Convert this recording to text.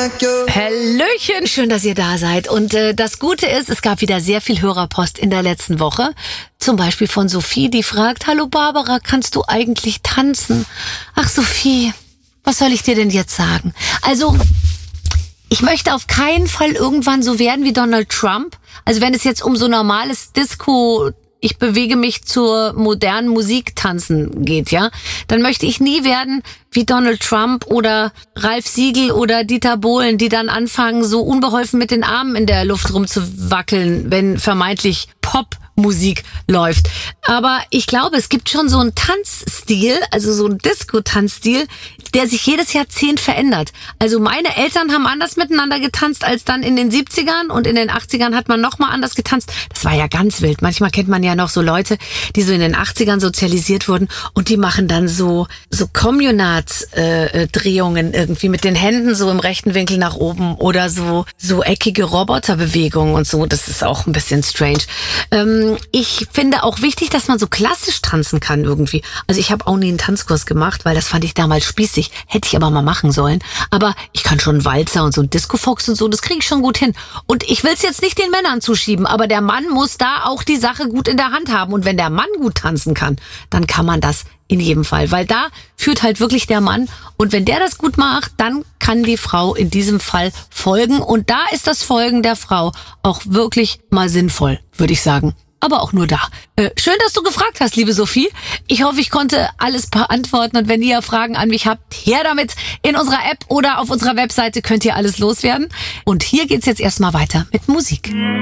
Hallöchen, schön, dass ihr da seid. Und das Gute ist, es gab wieder sehr viel Hörerpost in der letzten Woche. Zum Beispiel von Sophie, die fragt: Hallo Barbara, kannst du eigentlich tanzen? Ach Sophie, was soll ich dir denn jetzt sagen? Also, ich möchte auf keinen Fall irgendwann so werden wie Donald Trump. Also wenn es jetzt um so normales Disco, ich bewege mich zur modernen Musik tanzen geht, ja, dann möchte ich nie werden wie Donald Trump oder Ralf Siegel oder Dieter Bohlen, die dann anfangen, so unbeholfen mit den Armen in der Luft rumzuwackeln, wenn vermeintlich Popmusik läuft. Aber ich glaube, es gibt schon so einen Tanzstil, also so einen Disco-Tanzstil, der sich jedes Jahrzehnt verändert. Also meine Eltern haben anders miteinander getanzt als dann in den 70ern, und in den 80ern hat man nochmal anders getanzt. Das war ja ganz wild. Manchmal kennt man ja noch so Leute, die so in den 80ern sozialisiert wurden, und die machen dann so Communard-Drehungen irgendwie mit den Händen so im rechten Winkel nach oben oder so eckige Roboterbewegungen und so. Das ist auch ein bisschen strange. Ich finde auch wichtig, dass man so klassisch tanzen kann irgendwie. Also ich habe auch nie einen Tanzkurs gemacht, weil das fand ich damals spießig. Hätte ich aber mal machen sollen. Aber ich kann schon Walzer und so ein Disco-Fox und so, das kriege ich schon gut hin. Und ich will es jetzt nicht den Männern zuschieben, aber der Mann muss da auch die Sache gut in der Hand haben. Und wenn der Mann gut tanzen kann, dann kann man das in jedem Fall. Weil da führt halt wirklich der Mann. Und wenn der das gut macht, dann kann die Frau in diesem Fall folgen. Und da ist das Folgen der Frau auch wirklich mal sinnvoll, würde ich sagen. Aber auch nur da. Schön, dass du gefragt hast, liebe Sophie. Ich hoffe, ich konnte alles beantworten. Und wenn ihr Fragen an mich habt, her damit. In unserer App oder auf unserer Webseite könnt ihr alles loswerden. Und hier geht's jetzt erstmal weiter mit Musik.